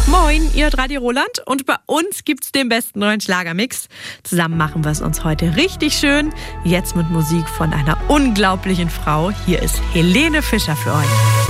Moin, ihr hört Radio Roland und bei uns gibt's den besten neuen Schlagermix. Zusammen machen wir es uns heute richtig schön. Jetzt mit Musik von einer unglaublichen Frau. Hier ist Helene Fischer für euch.